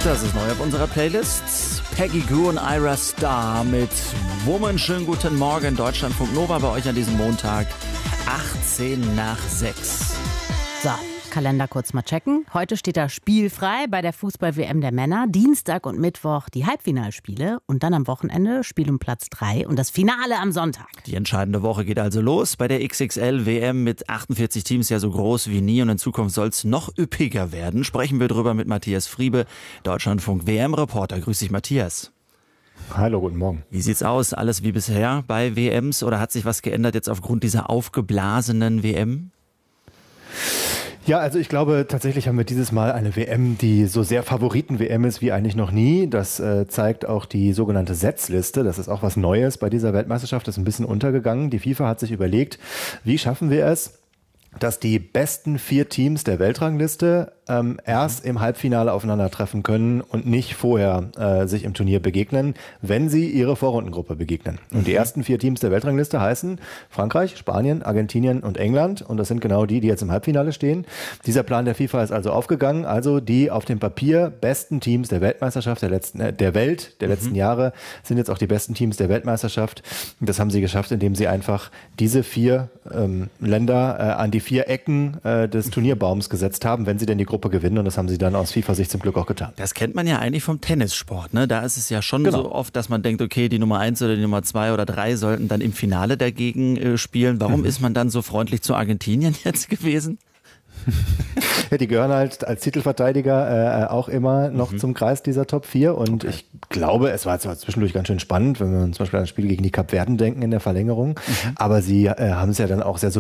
Das ist neu auf unserer Playlist. Peggy Gou und Ira Starr mit Woman. Schönen guten Morgen, Deutschlandfunk Nova bei euch an diesem Montag, 6:18. So, Kalender kurz mal checken. Heute steht da spielfrei bei der Fußball-WM der Männer. Dienstag und Mittwoch die Halbfinalspiele und dann am Wochenende Spiel um Platz 3 und das Finale am Sonntag. Die entscheidende Woche geht also los bei der XXL-WM mit 48 Teams, ja so groß wie nie, und in Zukunft soll es noch üppiger werden. Sprechen wir drüber mit Matthias Friebe, Deutschlandfunk WM-Reporter. Grüß dich, Matthias. Hallo, guten Morgen. Wie sieht's aus? Alles wie bisher bei WMs oder hat sich was geändert jetzt aufgrund dieser aufgeblasenen WM? Ja, also ich glaube, tatsächlich haben wir dieses Mal eine WM, die so sehr Favoriten-WM ist wie eigentlich noch nie. Das zeigt auch die sogenannte Setzliste. Das ist auch was Neues bei dieser Weltmeisterschaft. Das ist ein bisschen untergegangen. Die FIFA hat sich überlegt, wie schaffen wir es, dass die besten 4 Teams der Weltrangliste erst im Halbfinale aufeinandertreffen können und nicht vorher sich im Turnier begegnen, wenn sie ihre Vorrundengruppe begegnen. Und die ersten 4 Teams der Weltrangliste heißen Frankreich, Spanien, Argentinien und England. Und das sind genau die, die jetzt im Halbfinale stehen. Dieser Plan der FIFA ist also aufgegangen. Also die auf dem Papier besten Teams der Weltmeisterschaft der letzten Jahre sind jetzt auch die besten Teams der Weltmeisterschaft. Und das haben sie geschafft, indem sie einfach diese 4 Länder an die 4 Ecken des Turnierbaums gesetzt haben, wenn sie denn die Gruppe gewinnen, und das haben sie dann aus FIFA-Sicht zum Glück auch getan. Das kennt man ja eigentlich vom Tennissport, ne? Da ist es ja schon so oft, dass man denkt, okay, die Nummer 1 oder die Nummer 2 oder 3 sollten dann im Finale dagegen spielen. Warum ist man dann so freundlich zu Argentinien jetzt gewesen? Ja, die gehören halt als Titelverteidiger auch immer noch zum Kreis dieser Top 4 und ich glaube, es war zwar zwischendurch ganz schön spannend, wenn wir zum Beispiel an das Spiel gegen die Kapverden denken in der Verlängerung, aber sie haben es ja dann auch sehr